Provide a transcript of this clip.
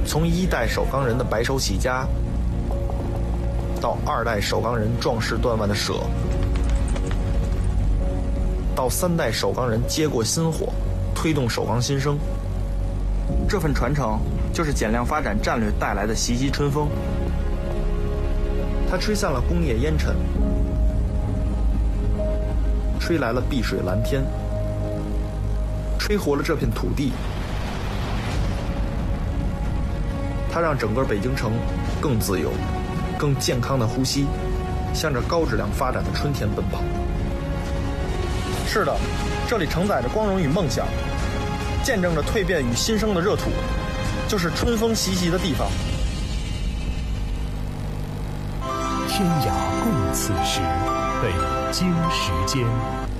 从一代首钢人的白手起家，到二代首钢人壮士断腕的舍，到三代首钢人接过薪火，推动首钢新生。这份传承就是减量发展战略带来的袭击春风，它吹散了工业烟尘，吹来了碧水蓝天，吹活了这片土地。它让整个北京城更自由、更健康的呼吸，向着高质量发展的春天奔跑。是的，这里承载着光荣与梦想，见证着蜕变与新生的热土，就是春风习习的地方。 天涯共此时，北京时间。